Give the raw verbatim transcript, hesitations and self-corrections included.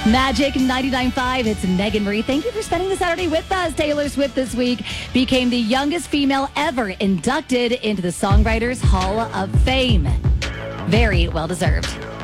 Magic ninety-nine point five. It's Megan Marie. Thank you for spending the Saturday with us. Taylor Swift this week became the youngest female ever inducted into the Songwriters Hall of Fame. Very well deserved.